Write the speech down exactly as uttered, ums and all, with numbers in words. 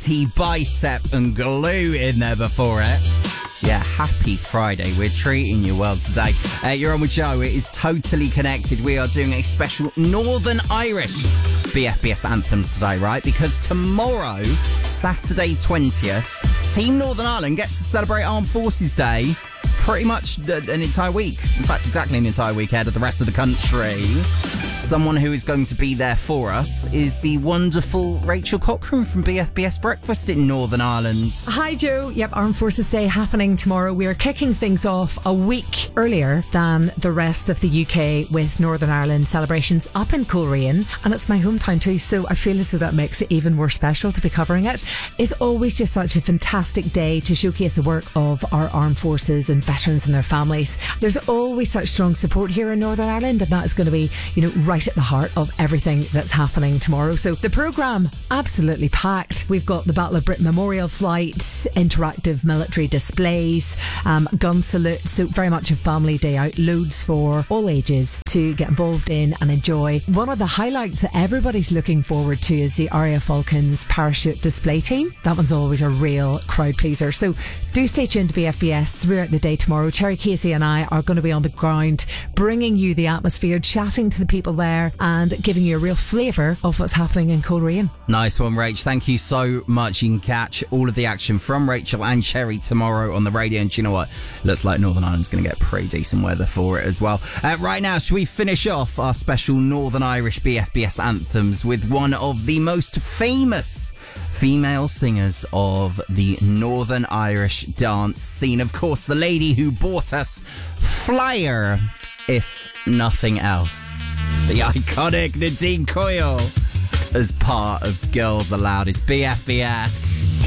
mighty bicep and glue in there before it. Yeah, happy Friday. We're treating you well today. Uh, you're on with Joe. It is Totally Connected. We are doing a special Northern Irish B F B S anthems today, right? Because tomorrow, Saturday twentieth, Team Northern Ireland gets to celebrate Armed Forces Day pretty much an entire week. In fact, exactly an entire week ahead of the rest of the country. Someone who is going to be there for us is the wonderful Rachel Cochrane from B F B S Breakfast in Northern Ireland. Hi, Joe. Yep, Armed Forces Day happening tomorrow. We are kicking things off a week earlier than the rest of the U K with Northern Ireland celebrations up in Coleraine, and it's my hometown too, so I feel as though that makes it even more special to be covering it. It's always just such a fantastic day to showcase the work of our armed forces and veterans and their families. There's always such strong support here in Northern Ireland, and that is going to be, you know, right at the heart of everything that's happening tomorrow. So the programme, absolutely packed. We've got the Battle of Britain Memorial Flight, interactive military displays, um, gun salute, so very much a family day out. Loads for all ages to get involved in and enjoy. One of the highlights that everybody's looking forward to is the R A F Falcons parachute display team. That one's always a real crowd pleaser. So do stay tuned to B F B S throughout the day tomorrow. Cherry Casey and I are going to be on the ground bringing you the atmosphere, chatting to the people there and giving you a real flavour of what's happening in Coleraine. Nice one, Rach. Thank you so much. You can catch all of the action from Rachel and Cherry tomorrow on the radio. And do you know what? Looks like Northern Ireland's going to get pretty decent weather for it as well. Uh, right now, should we finish off our special Northern Irish B F B S anthems with one of the most famous female singers of the Northern Irish dance scene? Of course, the lady who bought us Flyer, if nothing else. The iconic Nadine Coyle as part of Girls Aloud. It's B F B S.